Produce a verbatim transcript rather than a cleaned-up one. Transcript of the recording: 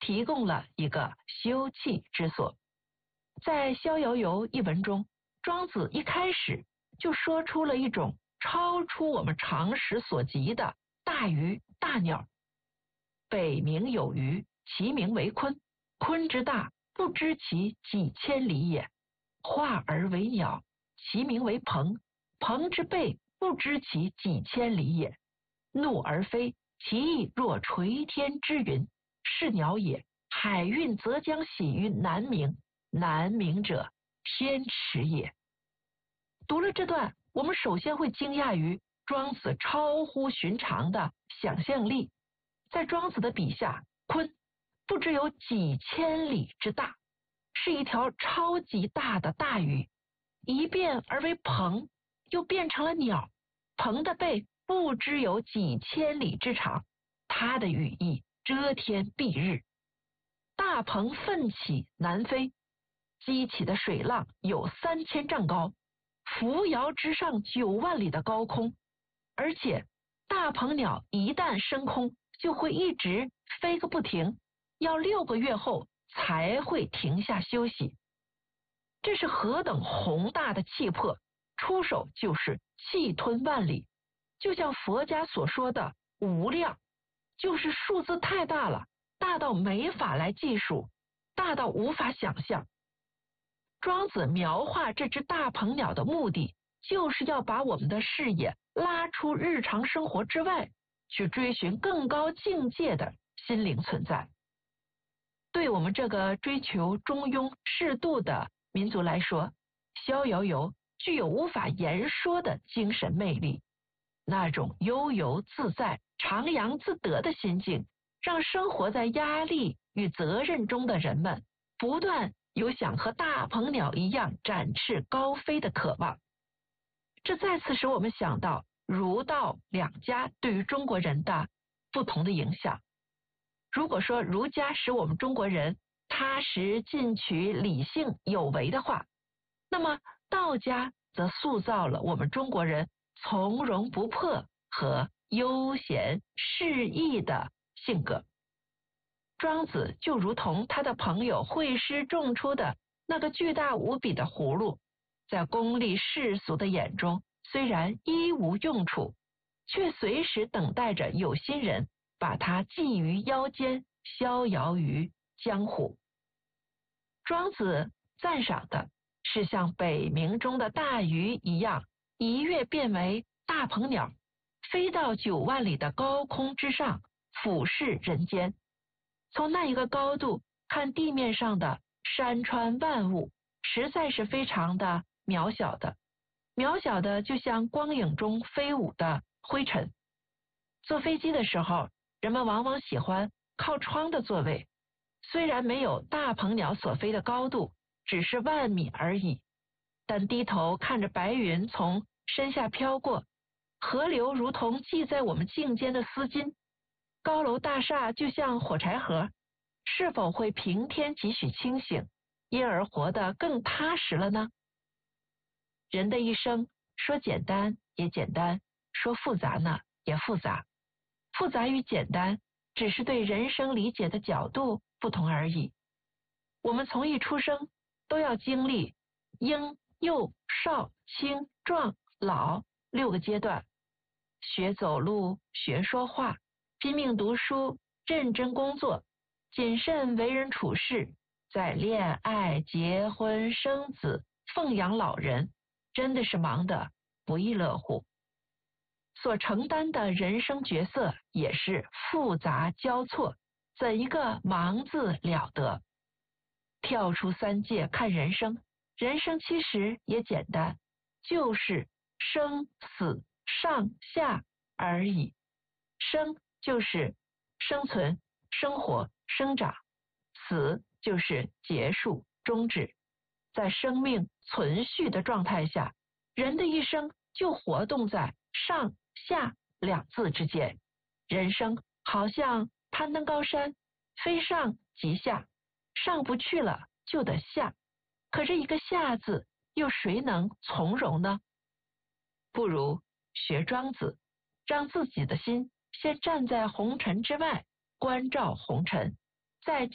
提供了一个休憩之所。在《逍遥游》一文中，庄子一开始就说出了一种超出我们常识所及的大鱼大鸟。北冥有鱼，其名为鲲，鲲之大，不知其几千里也。化而为鸟，其名为鹏，鹏之背，不知其几千里也。怒而飞，其翼若垂天之云，是鸟也。海运则将徙于南冥，南冥者，天池也。读了这段，我们首先会惊讶于庄子超乎寻常的想象力。在庄子的笔下，鲲不知有几千里之大，是一条超级大的大鱼，一变而为鹏，又变成了鸟。鹏的背不知有几千里之长，它的羽翼遮天蔽日。大鹏奋起南飞，激起的水浪有三千丈高，扶摇直上九万里的高空。而且大鹏鸟一旦升空，就会一直飞个不停，要六个月后才会停下休息。这是何等宏大的气魄，出手就是气吞万里，就像佛家所说的无量，就是数字太大了，大到没法来计数，大到无法想象。庄子描画这只大鹏鸟的目的，就是要把我们的视野拉出日常生活之外，去追寻更高境界的心灵存在。对我们这个追求中庸适度的民族来说，逍遥游具有无法言说的精神魅力。那种悠游自在、徜徉自得的心境，让生活在压力与责任中的人们不断有想和大鹏鸟一样展翅高飞的渴望。这再次使我们想到儒道两家对于中国人的不同的影响。如果说儒家使我们中国人踏实进取、理性有为的话，那么道家则塑造了我们中国人从容不迫和悠闲适意的性格。庄子就如同他的朋友惠施种出的那个巨大无比的葫芦，在功利世俗的眼中虽然一无用处，却随时等待着有心人把它系于腰间，逍遥于江湖。庄子赞赏的是像北冥中的大鱼一样，一跃变为大鹏鸟，飞到九万里的高空之上，俯视人间。从那一个高度看地面上的山川万物，实在是非常的渺小的，渺小的就像光影中飞舞的灰尘。坐飞机的时候，人们往往喜欢靠窗的座位，虽然没有大鹏鸟所飞的高度，只是万米而已，但低头看着白云从身下飘过，河流如同系在我们颈间的丝巾，高楼大厦就像火柴盒，是否会平添几许清醒，因而活得更踏实了呢？人的一生说简单也简单，说复杂呢也复杂。复杂与简单只是对人生理解的角度不同而已。我们从一出生都要经历婴、幼、少、青、壮、老六个阶段，学走路，学说话，拼命读书，认真工作，谨慎为人处事，在恋爱、结婚、生子、奉养老人，真的是忙得不亦乐乎。所承担的人生角色也是复杂交错，怎一个忙字了得。跳出三界看人生，人生其实也简单，就是生死上下而已。生就是生存、生活、生长，死就是结束、终止。在生命存续的状态下，人的一生就活动在上下两字之间。人生好像攀登高山，非上即下，上不去了就得下，可这一个下字又谁能从容呢？不如学庄子，让自己的心先站在红尘之外，关照红尘，在